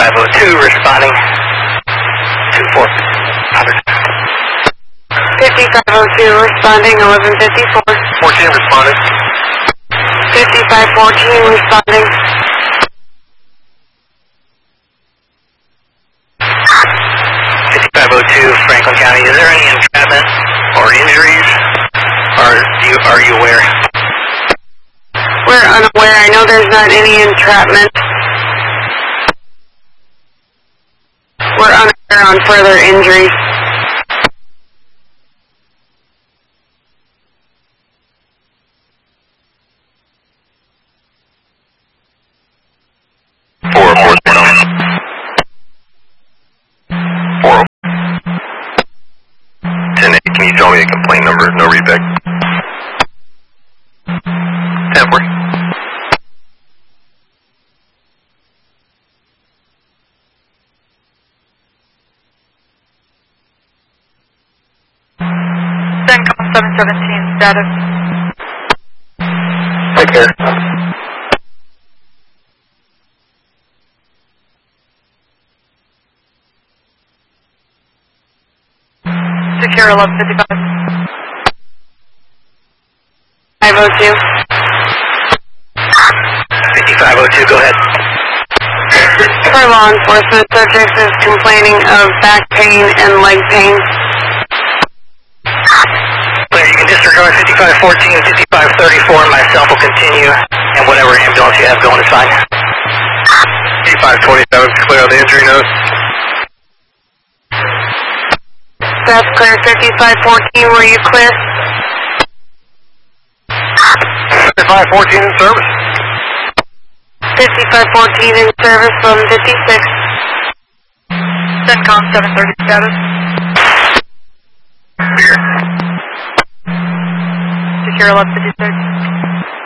5502 responding. 2400. 5502 responding, 1154. 14 responding. 5514 responding. 5502 Franklin County. Is there any entrapment or injuries? Or are you aware? We're unaware. I know there's not any entrapment. We're unaware on further injuries. Can you tell me the complaint number? No readback. Temporary. CENTCOM 717 status. Right there. Secure 1155. 502. 5502, go ahead. For law enforcement, subject is complaining of back pain and leg pain. Clear, you can disregard 5514 and 5534, and myself will continue, and whatever ambulance you have going is fine. 5527 is clear on the injury note. That's clear. 5514, were you clear? 5514 in service. 5514 in service, 1156. CENTCOM 730 status. Clear. Secure 1156.